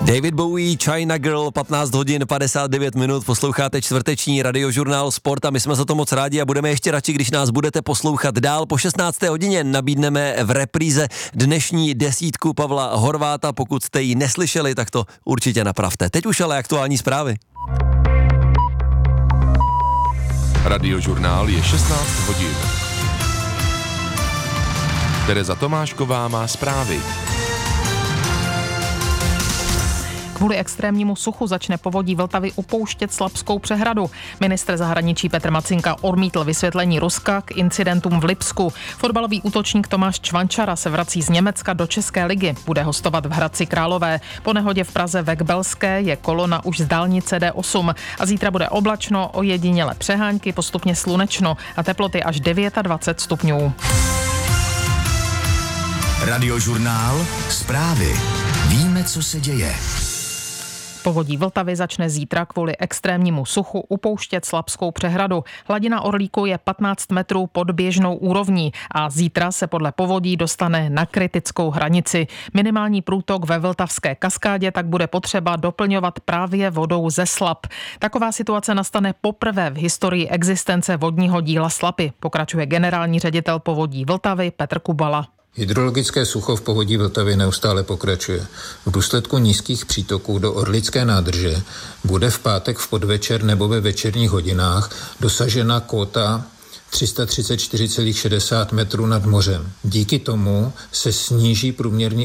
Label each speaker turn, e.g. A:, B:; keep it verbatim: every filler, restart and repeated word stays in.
A: David Bowie, China Girl, patnáct hodin padesát devět minut, posloucháte čtvrteční radiožurnál Sport a my jsme za to moc rádi a budeme ještě radši, když nás budete poslouchat dál. Po šestnácté hodině nabídneme v repríze dnešní desítku Pavla Horváta, pokud jste ji neslyšeli, tak to určitě napravte. Teď už ale aktuální zprávy.
B: Radiožurnál je šestnáct hodin. Tereza Tomášková má zprávy.
C: Kvůli extrémnímu suchu začne povodí Vltavy upouštět Slapskou přehradu. Ministr zahraničí Petr Macinka odmítl vysvětlení Ruska k incidentům v Lipsku. Fotbalový útočník Tomáš Čvančara se vrací z Německa do České ligy. Bude hostovat v Hradci Králové. Po nehodě v Praze ve Kbelské je kolona už z dálnice D osm. A zítra bude oblačno, ojediněle přehánky, postupně slunečno a teploty až dvacet devět stupňů.
D: Radiožurnál Zprávy. Víme, co se děje.
C: Povodí Vltavy začne zítra kvůli extrémnímu suchu upouštět Slapskou přehradu. Hladina Orlíku je patnáct metrů pod běžnou úrovní a zítra se podle povodí dostane na kritickou hranici. Minimální průtok ve Vltavské kaskádě tak bude potřeba doplňovat právě vodou ze Slap. Taková situace nastane poprvé v historii existence vodního díla Slapy, pokračuje generální ředitel Povodí Vltavy Petr Kubala.
E: Hydrologické sucho v povodí Vltavy neustále pokračuje. V důsledku nízkých přítoků do Orlické nádrže bude v pátek v podvečer nebo ve večerních hodinách dosažena kóta tři sta třicet čtyři celá šedesát metrů nad mořem. Díky tomu se sníží průměrný